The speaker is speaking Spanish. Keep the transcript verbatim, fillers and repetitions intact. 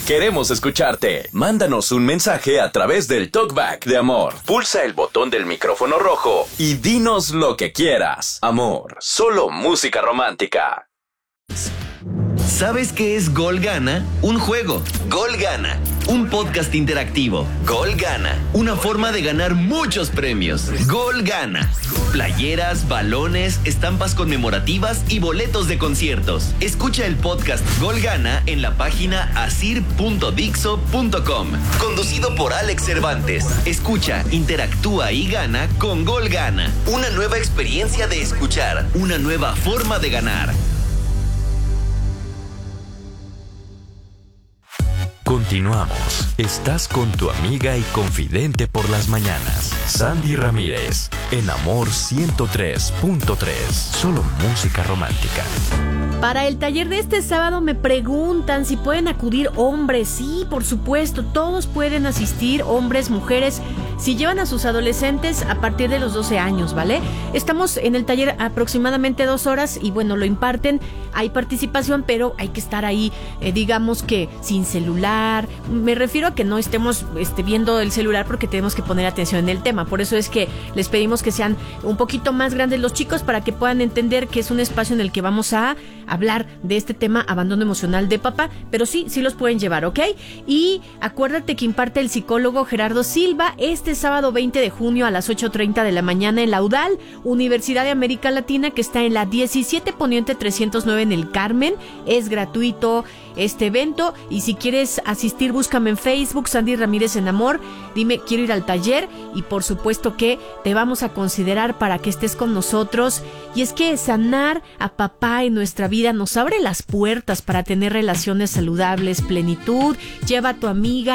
Queremos escucharte. Mándanos un mensaje a través del Talkback de Amor. Pulsa el botón del micrófono rojo y dinos lo que quieras. Amor, solo música romántica. ¿Sabes qué es Gol Gana? Un juego. Gol Gana. Un podcast interactivo. Gol Gana. Una forma de ganar muchos premios. Gol Gana. Playeras, balones, estampas conmemorativas y boletos de conciertos. Escucha el podcast Gol Gana en la página asir punto dixo punto com. Conducido por Alex Cervantes. Escucha, interactúa y gana con Gol Gana. Una nueva experiencia de escuchar. Una nueva forma de ganar. Continuamos. Estás con tu amiga y confidente por las mañanas, Sandy Ramírez, en Amor ciento tres punto tres. Solo música romántica. Para el taller de este sábado me preguntan si pueden acudir hombres. Sí, por supuesto, todos pueden asistir, hombres, mujeres, si llevan a sus adolescentes a partir de los doce años, ¿vale? Estamos en el taller aproximadamente dos horas y bueno, lo imparten, hay participación, pero hay que estar ahí, eh, digamos que sin celular. Me refiero a que no estemos este, viendo el celular porque tenemos que poner atención en el tema. Por eso es que les pedimos que sean un poquito más grandes los chicos para que puedan entender que es un espacio en el que vamos a hablar de este tema, abandono emocional de papá, pero sí, sí los pueden llevar, ¿ok? Y acuérdate que imparte el psicólogo Gerardo Silva este sábado veinte de junio a las ocho treinta de la mañana en la U D A L, Universidad de América Latina, que está en la diecisiete Poniente trescientos nueve en el Carmen. Es gratuito este evento y si quieres asistir, búscame en Facebook, Sandy Ramírez en Amor, dime quiero ir al taller y por supuesto que te vamos a considerar para que estés con nosotros. Y es que sanar a papá en nuestra vida nos abre las puertas para tener relaciones saludables, plenitud. Lleva a tu amiga